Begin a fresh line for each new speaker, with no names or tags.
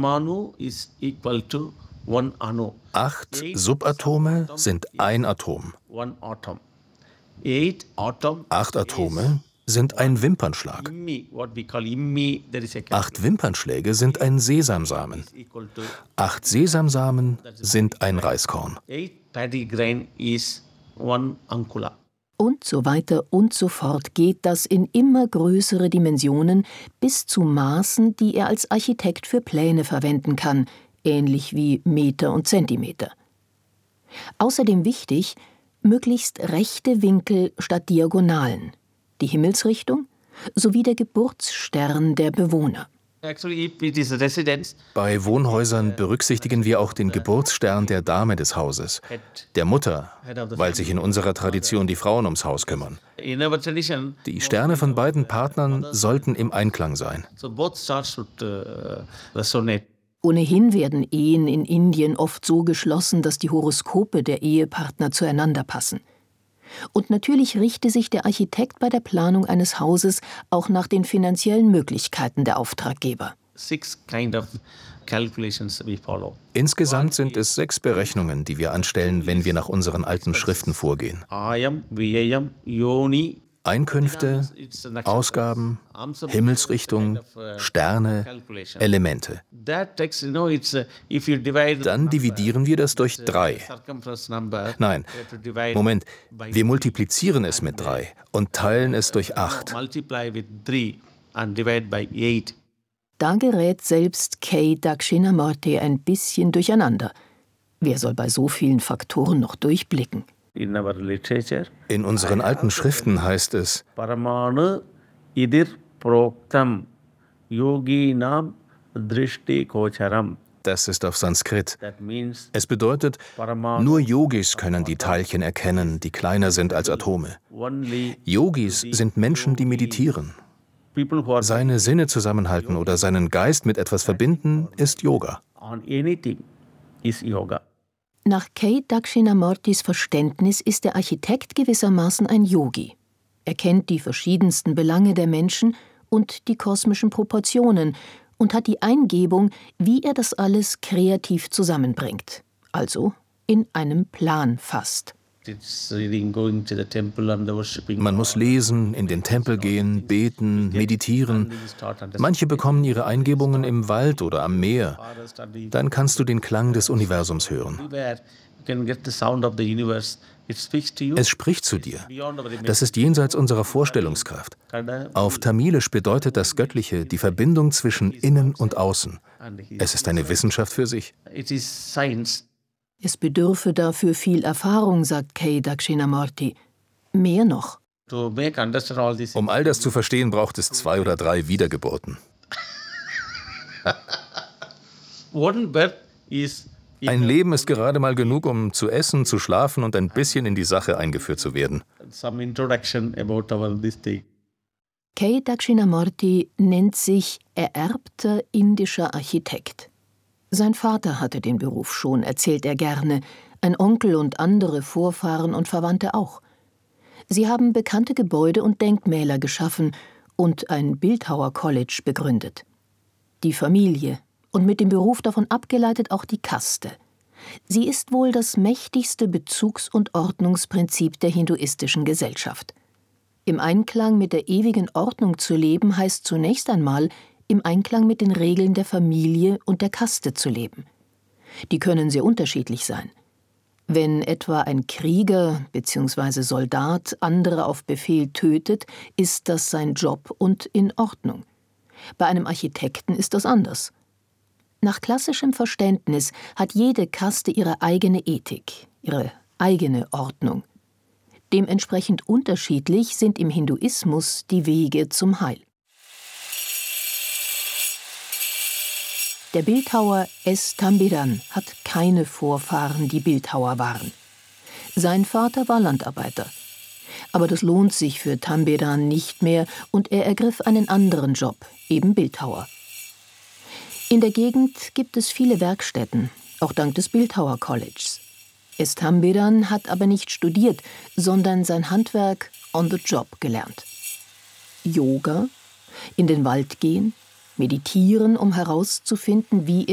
8 Subatome sind ein Atom. 8 Atome sind ein Wimpernschlag. 8 Wimpernschläge sind ein Sesamsamen. 8 Sesamsamen sind ein Reiskorn.
Und so weiter und so fort geht das in immer größere Dimensionen bis zu Maßen, die er als Architekt für Pläne verwenden kann, ähnlich wie Meter und Zentimeter. Außerdem wichtig, möglichst rechte Winkel statt Diagonalen, die Himmelsrichtung sowie der Geburtsstern der Bewohner.
Bei Wohnhäusern berücksichtigen wir auch den Geburtsstern der Dame des Hauses, der Mutter, weil sich in unserer Tradition die Frauen ums Haus kümmern. Die Sterne von beiden Partnern sollten im Einklang sein.
Ohnehin werden Ehen in Indien oft so geschlossen, dass die Horoskope der Ehepartner zueinander passen. Und natürlich richte sich der Architekt bei der Planung eines Hauses auch nach den finanziellen Möglichkeiten der Auftraggeber.
Insgesamt sind es 6 Berechnungen, die wir anstellen, wenn wir nach unseren alten Schriften vorgehen. Einkünfte, Ausgaben, Himmelsrichtung, Sterne, Elemente. Dann dividieren wir das durch 3. Nein, Moment, wir multiplizieren es mit 3 und teilen es durch 8.
Da gerät selbst K. Dakshinamurti ein bisschen durcheinander. Wer soll bei so vielen Faktoren noch durchblicken?
In unseren alten Schriften heißt es, das ist auf Sanskrit. Es bedeutet, nur Yogis können die Teilchen erkennen, die kleiner sind als Atome. Yogis sind Menschen, die meditieren. Seine Sinne zusammenhalten oder seinen Geist mit etwas verbinden, ist Yoga.
Nach K. Dakshinamurtis Verständnis ist der Architekt gewissermaßen ein Yogi. Er kennt die verschiedensten Belange der Menschen und die kosmischen Proportionen und hat die Eingebung, wie er das alles kreativ zusammenbringt, also in einem Plan fasst.
Man muss lesen, in den Tempel gehen, beten, meditieren. Manche bekommen ihre Eingebungen im Wald oder am Meer. Dann kannst du den Klang des Universums hören. Es spricht zu dir. Das ist jenseits unserer Vorstellungskraft. Auf Tamilisch bedeutet das Göttliche die Verbindung zwischen Innen und Außen. Es ist eine Wissenschaft für sich.
Es bedürfe dafür viel Erfahrung, sagt K. Dakshinamurti. Mehr noch.
Um all das zu verstehen, braucht es 2 oder 3 Wiedergeburten. Ein Leben ist gerade mal genug, um zu essen, zu schlafen und ein bisschen in die Sache eingeführt zu werden.
K. Dakshinamurti nennt sich ererbter indischer Architekt. Sein Vater hatte den Beruf schon, erzählt er gerne, ein Onkel und andere Vorfahren und Verwandte auch. Sie haben bekannte Gebäude und Denkmäler geschaffen und ein Bildhauer-College begründet. Die Familie und mit dem Beruf davon abgeleitet auch die Kaste. Sie ist wohl das mächtigste Bezugs- und Ordnungsprinzip der hinduistischen Gesellschaft. Im Einklang mit der ewigen Ordnung zu leben, heißt zunächst einmal, im Einklang mit den Regeln der Familie und der Kaste zu leben. Die können sehr unterschiedlich sein. Wenn etwa ein Krieger bzw. Soldat andere auf Befehl tötet, ist das sein Job und in Ordnung. Bei einem Architekten ist das anders. Nach klassischem Verständnis hat jede Kaste ihre eigene Ethik, ihre eigene Ordnung. Dementsprechend unterschiedlich sind im Hinduismus die Wege zum Heil. Der Bildhauer S. Tambiran hat keine Vorfahren, die Bildhauer waren. Sein Vater war Landarbeiter. Aber das lohnt sich für Tambiran nicht mehr und er ergriff einen anderen Job, eben Bildhauer. In der Gegend gibt es viele Werkstätten, auch dank des Bildhauer-Colleges. S. Tambiran hat aber nicht studiert, sondern sein Handwerk on the job gelernt. Yoga, in den Wald gehen, meditieren, um herauszufinden, wie